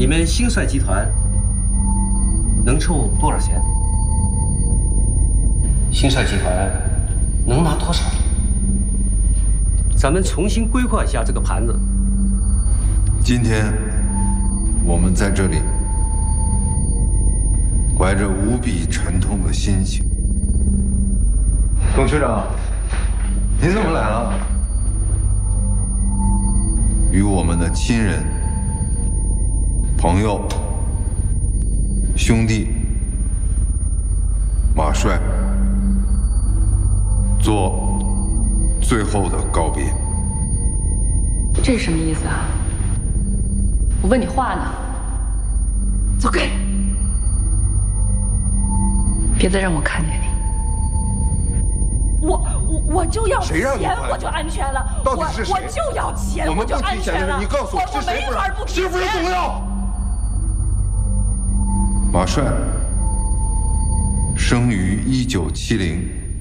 你们兴帅集团能筹多少钱？兴帅集团能拿多少？咱们重新规划一下这个盘子。 今天我们在这里，怀着无比沉痛的心情。董区长，您怎么来了？与我们的亲人、朋友、兄弟马帅做最后的告别。 这是什么意思啊？我问你话呢。走开！别再让我看见你。 我就要谁让你钱， 看我就安全了。 到底是谁？ 我就要钱， 我们就不提钱的人， 安全了。 你告诉我是谁不让？是不是总要？马帅生于1970，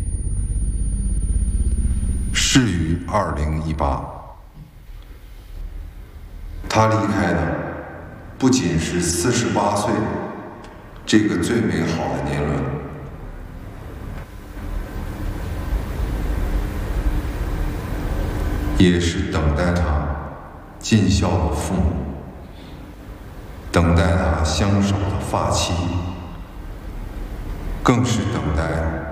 逝于2018。他离开的不仅是48岁这个最美好的年轮，也是等待他尽孝的父母，等待他相守的发妻，更是等待